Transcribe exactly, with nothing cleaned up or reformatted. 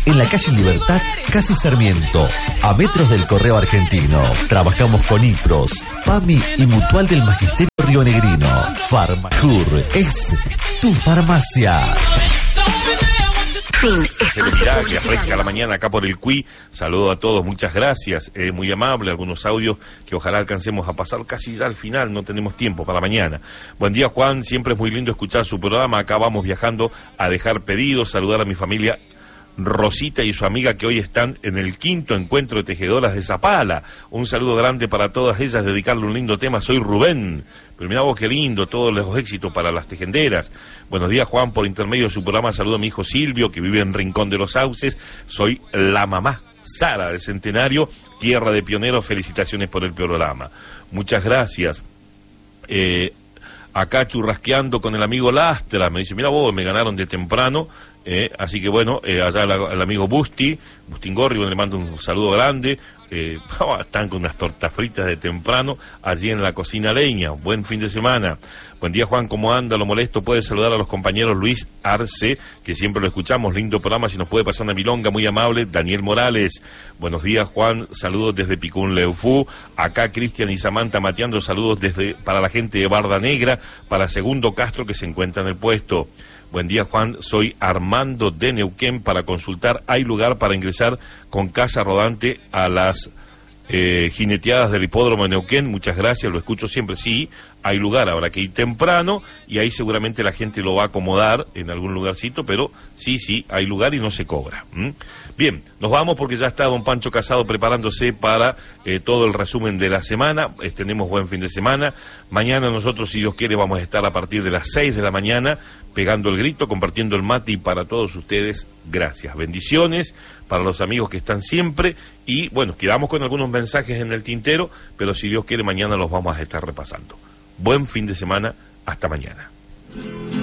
en la calle Libertad, casi Sarmiento, a metros del Correo Argentino. Trabajamos con IPROS, PAMI y Mutual del Magisterio Rionegrino. Farmacur es tu farmacia. Fin. Serenidad que afresca la mañana acá por el C U I. Saludo a todos, muchas gracias. Eh, muy amable, algunos audios que ojalá alcancemos a pasar casi ya al final, no tenemos tiempo para mañana. Buen día, Juan, siempre es muy lindo escuchar su programa. Acá vamos viajando a dejar pedidos, saludar a mi familia Rosita y su amiga que hoy están en el quinto encuentro de tejedoras de Zapala. Un saludo grande para todas ellas, dedicarle un lindo tema. Soy Rubén. Pero mirá vos qué lindo, todos los éxitos para las tejenderas. Buenos días, Juan, por intermedio de su programa saludo a mi hijo Silvio, que vive en Rincón de los Sauces. Soy la mamá Sara de Centenario, tierra de pioneros. Felicitaciones por el programa. Muchas gracias. Eh, acá churrasqueando con el amigo Lastra, me dice, mira vos, me ganaron de temprano. Eh, así que bueno, eh, allá el, el amigo Busti, Bustingorri, bueno, le mando un saludo grande. Eh, están con unas tortas fritas de temprano allí en la cocina leña. Buen fin de semana. Buen día, Juan, ¿cómo anda? Lo molesto, puede saludar a los compañeros Luis Arce, que siempre lo escuchamos, lindo programa, si nos puede pasar una milonga, muy amable. Daniel Morales, buenos días, Juan, saludos desde Picún Leufú. Acá Cristian y Samantha mateando, saludos desde para la gente de Barda Negra, para Segundo Castro, que se encuentra en el puesto. Buen día, Juan, soy Armando de Neuquén. Para consultar, ¿hay lugar para ingresar con casa rodante a las eh, jineteadas del hipódromo de Neuquén? Muchas gracias, lo escucho siempre. Sí, hay lugar, habrá que ir temprano y ahí seguramente la gente lo va a acomodar en algún lugarcito, pero sí, sí, hay lugar y no se cobra. ¿Mm? Bien, nos vamos porque ya está don Pancho Casado preparándose para eh, todo el resumen de la semana. Eh, tenemos buen fin de semana. Mañana nosotros, si Dios quiere, vamos a estar a partir de las seis de la mañana pegando el grito, compartiendo el mate, y para todos ustedes, gracias. Bendiciones para los amigos que están siempre, y bueno, quedamos con algunos mensajes en el tintero, pero si Dios quiere, mañana los vamos a estar repasando. Buen fin de semana, hasta mañana.